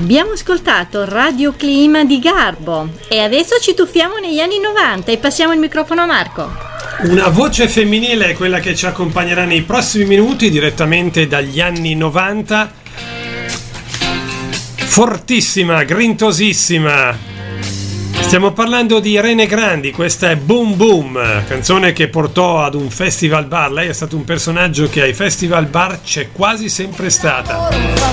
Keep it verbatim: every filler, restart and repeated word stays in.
Abbiamo ascoltato Radio Clima di Garbo e adesso ci tuffiamo negli anni novanta e passiamo il microfono a Marco. Una voce femminile è quella che ci accompagnerà nei prossimi minuti direttamente dagli anni novanta. Fortissima, grintosissima. Stiamo parlando di Irene Grandi, questa è Boom Boom, canzone che portò ad un festival bar. Lei è stato un personaggio che ai festival bar c'è quasi sempre stata.